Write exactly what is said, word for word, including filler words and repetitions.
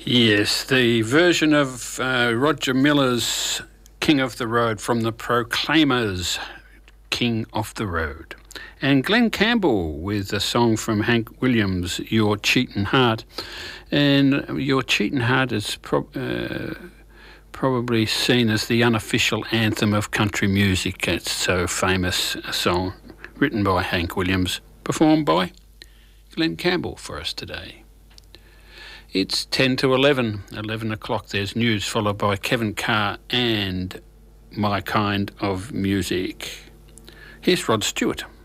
Yes, the version of uh, Roger Miller's King of the Road from the Proclaimers, King of the Road. And Glenn Campbell with a song from Hank Williams, Your Cheatin' Heart. And Your Cheatin' Heart is pro- uh, probably seen as the unofficial anthem of country music. It's so famous a song written by Hank Williams, performed by Glenn Campbell for us today. It's ten to eleven, eleven o'clock, there's news, followed by Kevin Carr and My Kind of Music. Here's Rod Stewart.